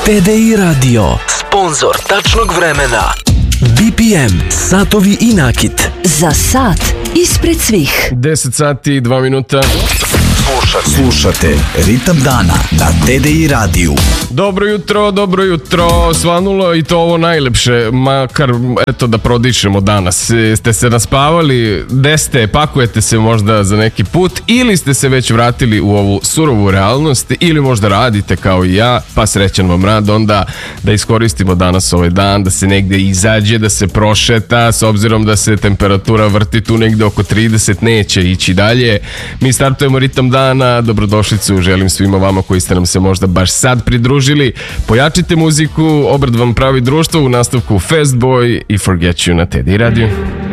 TDI Radio, sponzor tačnog vremena. BPM, satovi i nakit. Za sat ispred svih. 10 sati i 2 minuta. Slušate Ritam dana na TDI radiju. Dobro jutro, svanulo i to ovo najlepše, makar eto da prodišemo danas. Ste se naspavali, gde ste, pakujete se možda za neki put ili ste se već vratili u ovu surovu realnost ili možda radite kao i ja, pa srećan vam rad onda da iskoristimo danas ovaj dan, da se negde izađe, da se prošeta, s obzirom da se temperatura vrti tu negde oko 30, neće ići dalje. Mi startujemo Ritam dana, dobrodošlicu želim svima vama koji ste nam se možda baš sad pridružili. Pojačite muziku, Obrad vam pravi društvo, u nastavku Fastboy i Forget You na TDI radiju.